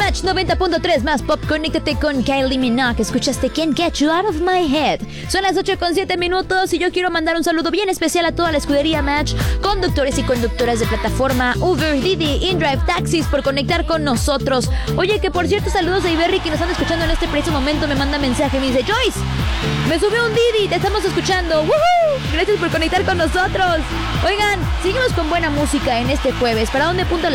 Match 90.3 más pop. Conéctate con Kylie Minogue. Escuchaste Can't Get You Out of My Head. Son las 8:07 y yo quiero mandar un saludo bien especial a toda la escudería Match, conductores y conductoras de plataforma Uber, Didi, InDrive, Taxis, por conectar con nosotros. Oye, que por cierto, saludos a Iberri, que nos están escuchando en este preciso momento. Me manda mensaje, me dice: Joyce, me subió un Didi, te estamos escuchando. ¡Woohoo! Gracias por conectar con nosotros. Oigan, seguimos con buena música en este jueves. ¿Para dónde apunta